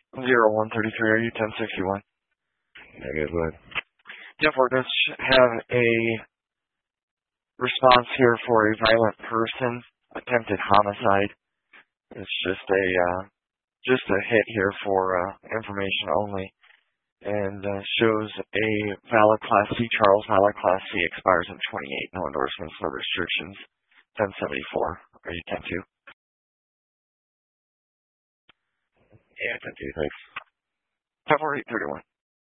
0133, are you 1061? Negative, go ahead. 10-4 does have a response here for a violent person, attempted homicide. It's just a hit here for information only, and shows a valid Class C, Charles valid Class C, expires in 28. No endorsements, no restrictions. 1074. Are you 10-2? Yeah, 10-2, thanks. 10-4, 831.